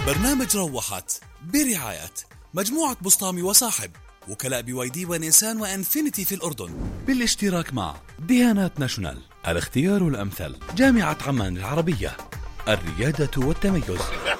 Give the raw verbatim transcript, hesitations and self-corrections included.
برنامج روحت برعاية مجموعة بسطامي وصاحب، وكلاء بي واي دي ونيسان وانفينيتي في الأردن، بالاشتراك مع ديانات ناشونال، الاختيار الأمثل، جامعة عمان العربية، الريادة والتميز.